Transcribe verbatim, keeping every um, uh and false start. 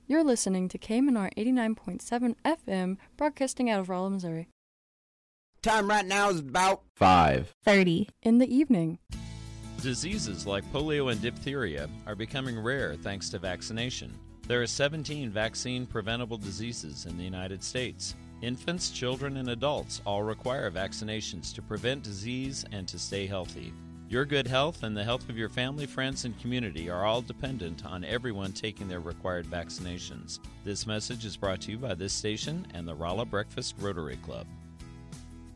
You're listening to K M N R eighty-nine point seven F M, broadcasting out of Rolla, Missouri. Time right now is about five thirty in the evening. Diseases like polio and diphtheria are becoming rare thanks to vaccination. There are seventeen vaccine-preventable diseases in the United States. Infants, children, and adults all require vaccinations to prevent disease and to stay healthy. Your good health and the health of your family, friends, and community are all dependent on everyone taking their required vaccinations. This message is brought to you by this station and the Rolla Breakfast Rotary Club.